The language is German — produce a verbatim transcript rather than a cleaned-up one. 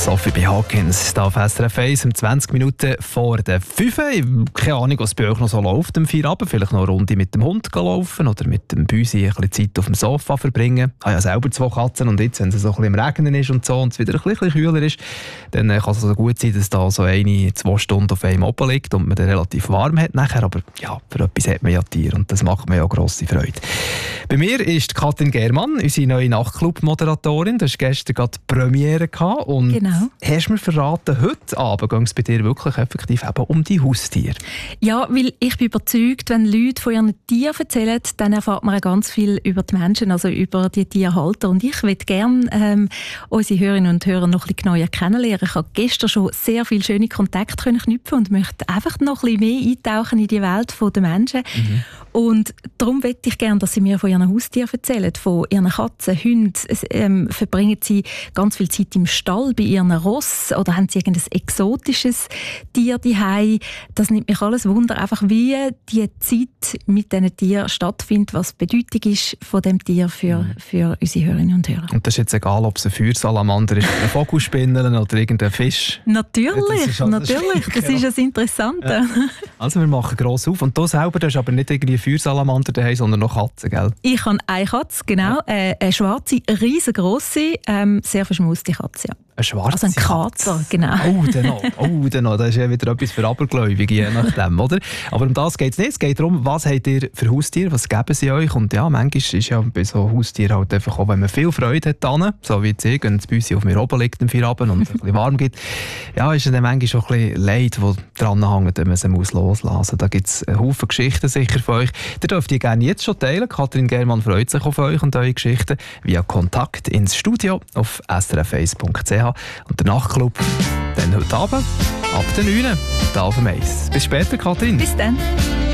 Sophie B. Hawkins, hier auf S R F eins um zwanzig Minuten vor der fünf. Keine Ahnung, was bei euch noch so läuft am Feierabend. Vielleicht noch eine Runde mit dem Hund laufen oder mit dem Büsi ein bisschen Zeit auf dem Sofa verbringen. Ich habe ja selber zwei Katzen und jetzt, wenn es so ein bisschen im Regnen ist und so und es wieder ein bisschen kühler ist, dann kann es also gut sein, dass da so eine, zwei Stunden auf einem oben liegt und man dann relativ warm hat nachher. Aber ja, für etwas hat man ja Tiere und das macht mir ja grosse Freude. Bei mir ist Katrin Germann, unsere neue Nachtclub-Moderatorin. Du hast gestern gerade die Premiere gehabt und genau. Hast du mir verraten, heute Abend ging es bei dir wirklich effektiv eben um die Haustiere? Ja, weil ich bin überzeugt, wenn Leute von ihren Tieren erzählen, dann erfahrt man ganz viel über die Menschen, also über die Tierhalter. Und ich würde gerne ähm, unsere Hörerinnen und Hörer noch ein bisschen genauer kennenlernen. Ich habe gestern schon sehr viele schöne Kontakte können knüpfen und möchte einfach noch ein bisschen mehr eintauchen in die Welt der Menschen. Mhm. Und darum möchte ich gerne, dass sie mir von ihren Haustieren erzählen, von ihren Katzen, Hunden. Ähm, verbringen sie ganz viel Zeit im Stall bei ihren Ross oder haben sie irgendein exotisches Tier daheim? Das nimmt mich alles Wunder, einfach wie die Zeit mit diesen Tieren stattfindet, was die Bedeutung ist von dem Tier für, mhm. für unsere Hörerinnen und Hörer. Und das ist jetzt egal, ob es ein Feuersalamander ist, ein Vogelspinne oder irgendein Fisch? Natürlich, das ist also natürlich. Das ist das Interessante. Ja. Also wir machen gross auf. Und du selber, du hast aber nicht irgendwie Feuersalamander daheim, sondern noch Katzen, gell? Ich habe eine Katze, genau. Ja. Äh, eine schwarze, riesengroße, ähm, sehr verschmuste Katze. Ja. Eine schwarze Also ein Kater, genau. Oh, dann noch. Oh, dann noch. Das ist ja wieder etwas für Abergläubige, je nachdem, oder? Aber um das geht es nicht. Es geht darum, was habt ihr für Haustiere, was geben sie euch? Und ja, manchmal ist ja bei so Haustieren halt einfach auch, wenn man viel Freude hat dran, so wie sie, wenn das Büsi auf mir oben liegt am Feierabend und es ein bisschen warm gibt, ja, ist dann manchmal auch ein bisschen Leid, das dran hängt, wenn man sie muss loslassen muss. Da gibt es einen Haufen Geschichten sicher für euch. Ihr dürft die gerne jetzt schon teilen. Katrin Germann freut sich auf euch und eure Geschichten via Kontakt ins Studio auf s r f eins punkt c h. Und der Nachtclub dann heute Abend ab der neun Uhr. Da auf dem Eis. Bis später, Katrin. Bis dann.